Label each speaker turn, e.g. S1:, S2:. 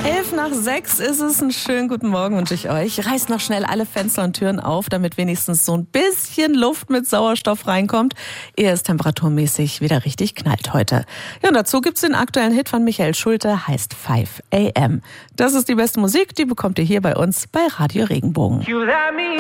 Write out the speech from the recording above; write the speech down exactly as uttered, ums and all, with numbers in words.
S1: Elf nach sechs ist es. Einen schönen guten Morgen wünsche ich euch. Reißt noch schnell alle Fenster und Türen auf, damit wenigstens so ein bisschen Luft mit Sauerstoff reinkommt, ehe es temperaturmäßig wieder richtig knallt heute. Ja, und dazu gibt's den aktuellen Hit von Michael Schulte, heißt five a m. Das ist die beste Musik, die bekommt ihr hier bei uns bei Radio Regenbogen.